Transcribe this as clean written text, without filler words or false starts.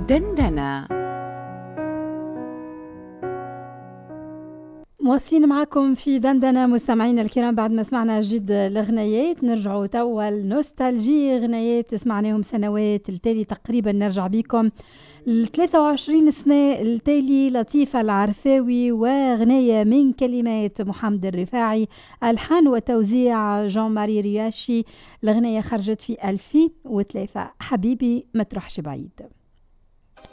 دندنة. مواصلين معكم في دندنة مستمعينا الكرام. بعد ما سمعنا جد الغنايات نرجعوا توا النوستالجي، غنايات سمعناهم سنوات التالي تقريبا. نرجع بكم 23 سنة التالي. لطيفة العرفاوي وغناية من كلمات محمد الرفاعي، ألحان وتوزيع جان ماري رياشي. الغناية خرجت في 2003. حبيبي ما تروحش بعيد.